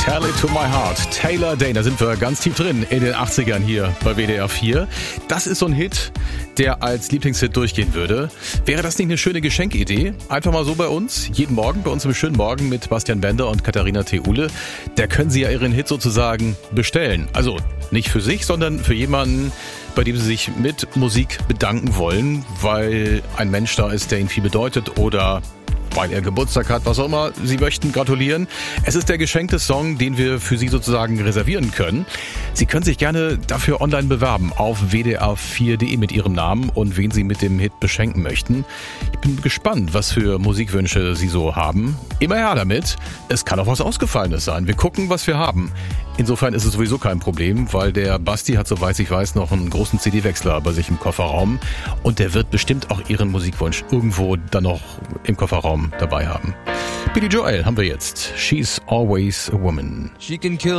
Tell It To My Heart, Taylor Dayne, da sind wir ganz tief drin in den 80ern hier bei WDR 4. Das ist so ein Hit, der als Lieblingshit durchgehen würde. Wäre das nicht eine schöne Geschenkidee? Einfach mal so bei uns, jeden Morgen, bei uns im schönen Morgen mit Bastian Bender und Katharina Theule. Da können Sie ja Ihren Hit sozusagen bestellen. Also nicht für sich, sondern für jemanden, bei dem Sie sich mit Musik bedanken wollen, weil ein Mensch da ist, der Ihnen viel bedeutet oder weil er Geburtstag hat, was auch immer Sie möchten gratulieren. Es ist der geschenkte Song, den wir für Sie sozusagen reservieren können. Sie können sich gerne dafür online bewerben auf wdr4.de mit Ihrem Namen und wen Sie mit dem Hit beschenken möchten. Ich bin gespannt, was für Musikwünsche Sie so haben. Immer her damit. Es kann auch was Ausgefallenes sein. Wir gucken, was wir haben. Insofern ist es sowieso kein Problem, weil der Basti hat, soweit ich weiß, noch einen großen CD-Wechsler bei sich im Kofferraum und der wird bestimmt auch Ihren Musikwunsch irgendwo dann noch im Kofferraum dabei haben. Billy Joel haben wir jetzt. She's Always a Woman. She can kill